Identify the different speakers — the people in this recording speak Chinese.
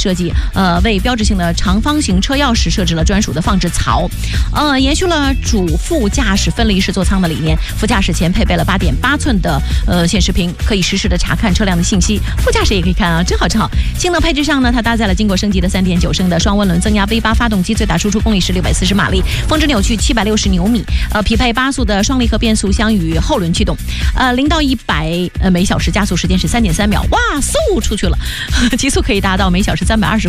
Speaker 1: 设计，为标志性的长方形车钥匙设置了专属的放置槽，延续了主副驾驶分离式座舱的理念。副驾驶前配备了8.8寸的显示屏，可以实时的查看车辆的信息。副驾驶也可以看啊，真好真好。性能配置上呢，它搭载了经过升级的3.9升的双涡轮增压 V8 发动机，最大输出功率是640马力，峰值扭矩760牛米，匹配8速的双离合变速箱与后轮驱动，0到100每小时加速时间是3.3秒，哇，嗖出去了，极速可以达到每小时320